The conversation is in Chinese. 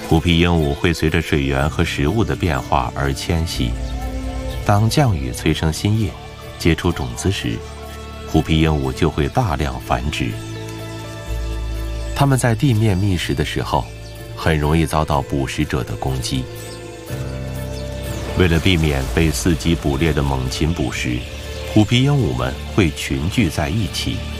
虎皮鹦鹉会随着水源和食物的变化而迁徙。当降雨催生新叶，结出种子时，虎皮鹦鹉就会大量繁殖。它们在地面觅食的时候，很容易遭到捕食者的攻击。为了避免被伺机捕猎的猛禽捕食，虎皮鹦鹉们会群聚在一起。